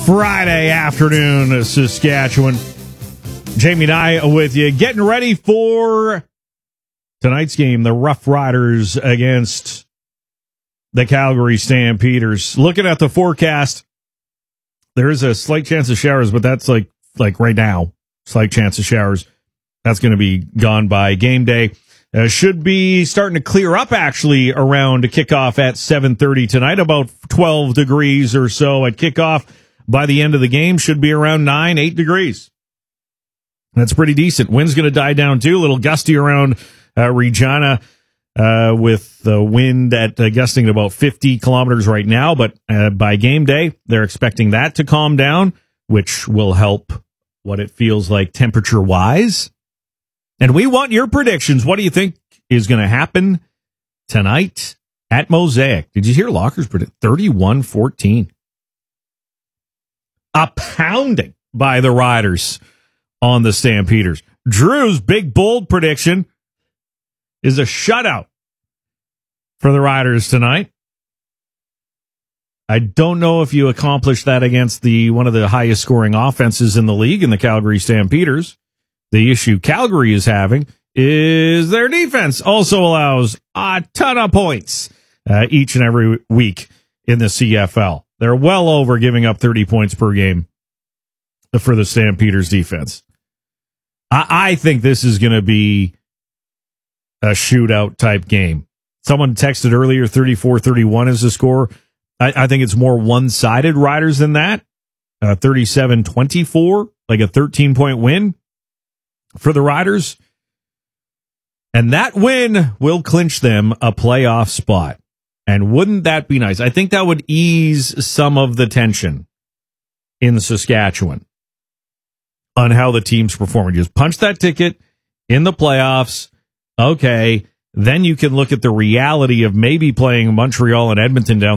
Friday afternoon, Saskatchewan. Jamie and I with you, getting ready for tonight's game, the Rough Riders against the Calgary Stampeders. Looking at the forecast, there is a slight chance of showers, but that's like right now, slight chance of showers. That's going to be gone by game day. Should be starting to clear up actually around kickoff at 7:30 tonight, about 12 degrees or so at kickoff. By the end of the game, should be around 8 degrees. That's pretty decent. Wind's going to die down too, a little gusty around Regina with the wind at gusting at about 50 kilometers right now. But by game day, they're expecting that to calm down, which will help what it feels like temperature-wise. And we want your predictions. What do you think is going to happen tonight at Mosaic? Did you hear Locker's predict 31-14? A pounding by the Riders on the Stampeders. Drew's big, bold prediction is a shutout for the Riders tonight. I don't know if you accomplished that against one of the highest scoring offenses in the league in the Calgary Stampeders. The issue Calgary is having is their defense also allows a ton of points each and every week in the CFL. They're well over giving up 30 points per game for the Stampeders defense. I think this is going to be a shootout type game. Someone texted earlier 34-31 is the score. I think it's more one-sided Riders than that. 37-24, like a 13-point win for the Riders. And that win will clinch them a playoff spot. And wouldn't that be nice? I think that would ease some of the tension in Saskatchewan on how the team's performing. Just punch that ticket in the playoffs. Okay, then you can look at the reality of maybe playing Montreal and Edmonton down